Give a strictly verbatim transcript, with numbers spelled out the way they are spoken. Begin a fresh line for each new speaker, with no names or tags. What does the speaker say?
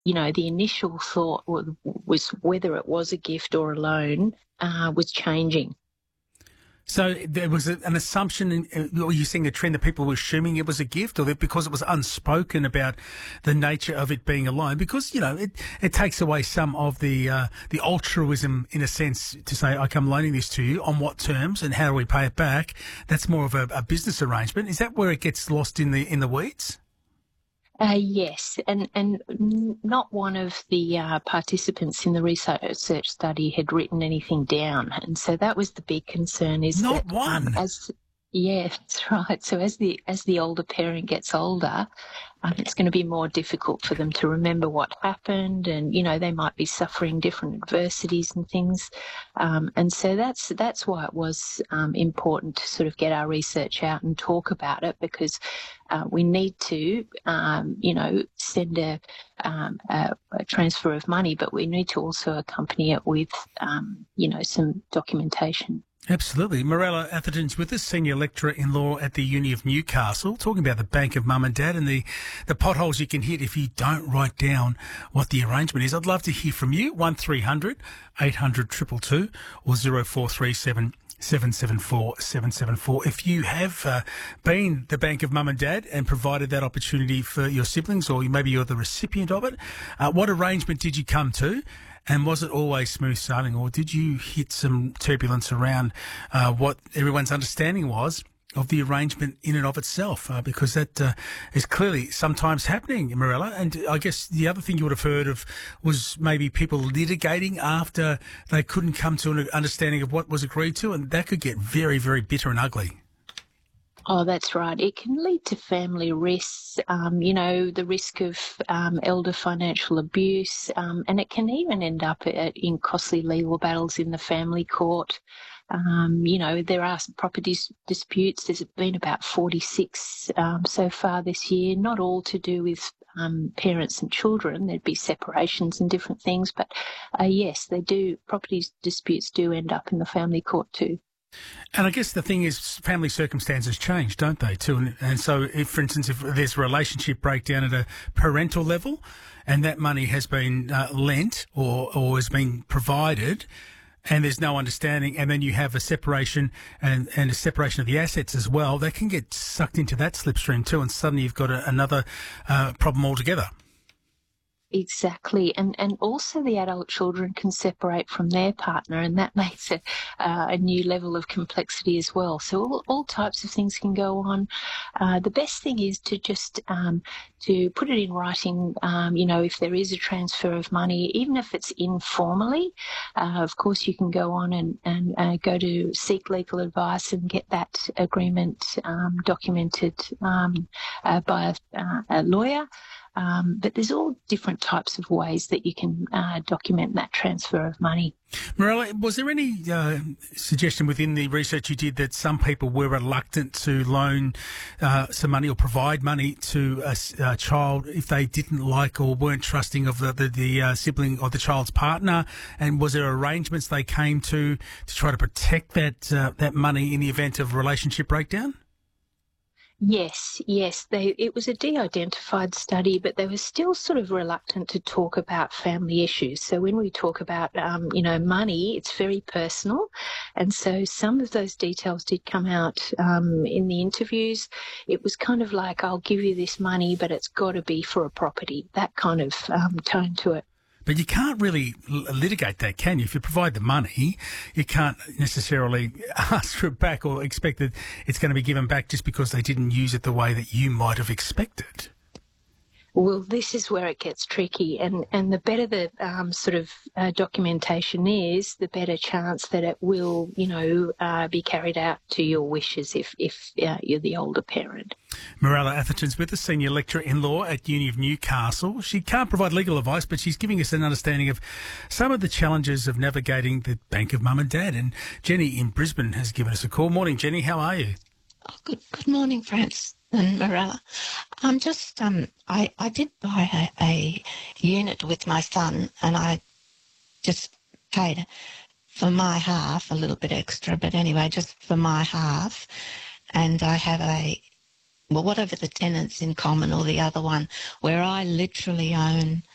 you know, the initial thought was, was whether it was a gift or a loan uh, was changing.
So there was a, an assumption, in, were you seeing a trend that people were assuming it was a gift, or that because it was unspoken about the nature of it being a loan? Because, you know, it, it takes away some of the uh, the altruism, in a sense, to say, okay, I'm loaning this to you, on what terms and how do we pay it back? That's more of a, a business arrangement. Is that where it gets lost in the in the weeds?
Uh, yes, and, and not one of the uh, participants in the research study had written anything down. And so that was the big concern, is
Not
that
one.
Um, as yeah, that's right. So as the as the older parent gets older, um, it's going to be more difficult for them to remember what happened, and you know they might be suffering different adversities and things, um, and so that's that's why it was um, important to sort of get our research out and talk about it, because uh, we need to um, you know send a, um, a, a transfer of money, but we need to also accompany it with um, you know some documentation.
Absolutely. Mirella Atherton's with us, Senior Lecturer in Law at the Uni of Newcastle, talking about the Bank of Mum and Dad and the, the potholes you can hit if you don't write down what the arrangement is. I'd love to hear from you, one three hundred eight hundred two two two or zero four three seven seven seven four seven seven four. If you have uh, been the Bank of Mum and Dad and provided that opportunity for your siblings, or maybe you're the recipient of it, uh, what arrangement did you come to? And was it always smooth sailing, or did you hit some turbulence around uh, what everyone's understanding was of the arrangement in and of itself? Uh, because that uh, is clearly sometimes happening, Mirella. And I guess the other thing you would have heard of was maybe people litigating after they couldn't come to an understanding of what was agreed to, and that could get very, very bitter and ugly.
Oh, that's right. It can lead to family risks, um, you know, the risk of um, elder financial abuse, um, and it can even end up at, in costly legal battles in the family court. Um, you know, there are some property disputes. There's been about forty-six um, so far this year, not all to do with um, parents and children. There'd be separations and different things, but uh, yes, they do. Property disputes do end up in the family court too.
And I guess the thing is, family circumstances change, don't they, too? And, and so, if, for instance, if there's a relationship breakdown at a parental level and that money has been uh, lent or, or has been provided and there's no understanding, and then you have a separation and, and a separation of the assets as well, that can get sucked into that slipstream too, and suddenly you've got a, another uh, problem altogether.
Exactly, and and also the adult children can separate from their partner, and that makes it uh, a new level of complexity as well. So all, all types of things can go on. Uh, the best thing is to just um, to put it in writing. Um, you know, if there is a transfer of money, even if it's informally, uh, of course you can go on and and uh, go to seek legal advice and get that agreement um, documented um, uh, by a, uh, a lawyer. Um, but there's all different types of ways that you can uh, document that transfer of money.
Mirella, was there any uh, suggestion within the research you did that some people were reluctant to loan uh, some money or provide money to a, a child if they didn't like or weren't trusting of the, the, the uh, sibling or the child's partner? And was there arrangements they came to to try to protect that uh, that money in the event of relationship breakdown?
Yes, yes. They, it was a de-identified study, but they were still sort of reluctant to talk about family issues. So when we talk about, um, you know, money, it's very personal. And so some of those details did come out um, in the interviews. It was kind of like, I'll give you this money, but it's got to be for a property, that kind of um, tone to it.
But you can't really litigate that, can you? If you provide the money, you can't necessarily ask for it back or expect that it's going to be given back just because they didn't use it the way that you might have expected.
Well, this is where it gets tricky, and, and the better the um, sort of uh, documentation is, the better chance that it will, you know, uh, be carried out to your wishes if, if uh, you're the older parent.
Mirella Atherton's with us, Senior Lecturer in Law at Uni of Newcastle. She can't provide legal advice, but she's giving us an understanding of some of the challenges of navigating the Bank of Mum and Dad. And Jenny in Brisbane has given us a call. Morning, Jenny. How are you?
Oh, good, good morning, Franz and Mirella. I'm just, um, I, I did buy a, a unit with my son, and I just paid for my half, a little bit extra, but anyway, just for my half. And I have a, well, whatever the tenants in common or the other one, where I literally own